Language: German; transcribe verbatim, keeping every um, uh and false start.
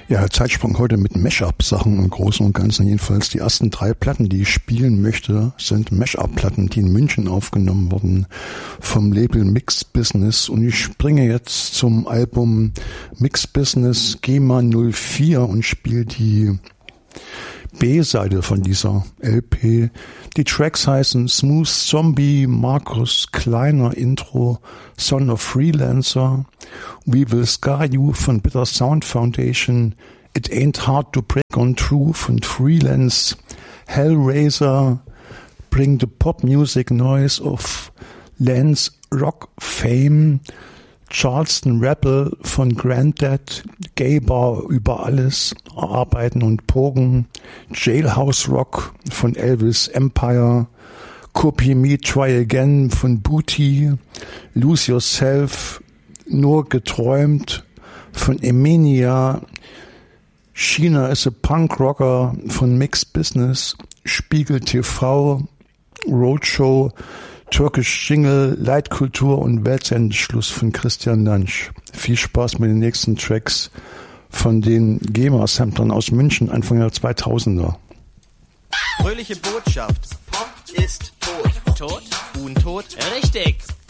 Ja, Zeitsprung heute mit Mash-up-Sachen im Großen und Ganzen. Jedenfalls die ersten drei Platten, die ich spielen möchte, sind Mash-up-Platten, die in München aufgenommen wurden vom Label Mixed Business. Und ich springe jetzt zum Album Mixed Business G M A null vier und spiele die B-Seite von dieser L P. Die Tracks heißen Smooth Zombie, Markus Kleiner Intro, Son of Freelancer, We Will Scar You von Bitter Sound Foundation, It Ain't Hard to Break on True von Freelance, Hellraiser, Bring the Pop Music Noise of Lance Rock Fame, Charleston Rebel von Grandad, Gay Bar über alles, Arbeiten und Pogen, Jailhouse Rock von Elvis Empire, Copy Me Try Again von Booty, Lose Yourself, Nur geträumt von Emenia, China is a Punk Rocker von Mixed Business, Spiegel T V, Roadshow, Türkisch Jingle, Leitkultur und Weltsendeschluss von Christian Lansch. Viel Spaß mit den nächsten Tracks von den G E M A-Samplern aus München Anfang der zweitausender. Fröhliche Botschaft. Pop ist tot. Tot? Untot? Richtig.